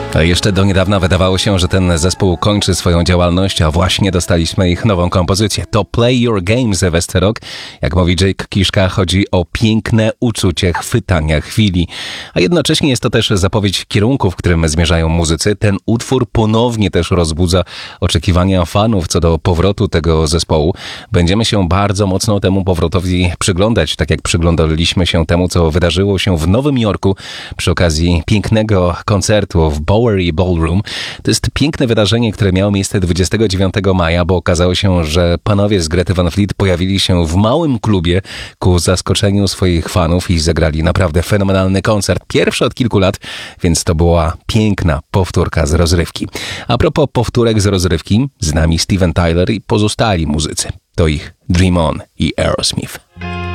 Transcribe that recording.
A jeszcze do niedawna wydawało się, że ten zespół kończy swoją działalność, a właśnie dostaliśmy ich nową kompozycję. To Play Your Games Westerok. Jak mówi Jake Kiszka, chodzi o piękne uczucie chwytania chwili. A jednocześnie jest to też zapowiedź kierunku, w którym zmierzają muzycy. Ten utwór ponownie też rozbudza oczekiwania fanów co do powrotu tego zespołu. Będziemy się bardzo mocno temu powrotowi przyglądać, tak jak przyglądaliśmy się temu, co wydarzyło się w Nowym Jorku przy okazji pięknego koncertu w Bowery Ballroom. To jest piękne wydarzenie, które miało miejsce 29 maja, bo okazało się, że panowie z Grety Van Fleet pojawili się w małym klubie ku zaskoczeniu swoich fanów i zagrali naprawdę fenomenalny koncert. Pierwszy od kilku lat, więc to była piękna powtórka z rozrywki. A propos powtórek z rozrywki, z nami Steven Tyler i pozostali muzycy. To ich Dream On i Aerosmith.